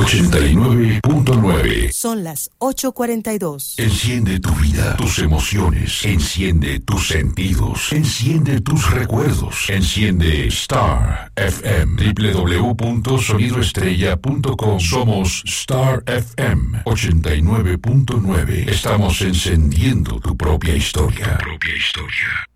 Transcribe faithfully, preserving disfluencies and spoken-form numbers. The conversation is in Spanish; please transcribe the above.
ochenta y nueve punto nueve. Son las ocho cuarenta y dos. Enciende tu vida, tus emociones. Enciende tus sentidos. Enciende tus recuerdos. Enciende Star F M. doble u doble u doble u punto sonido estrella punto com. Somos Star F M ochenta y nueve punto nueve. Estamos encendiendo tu propia historia. Tu propia historia.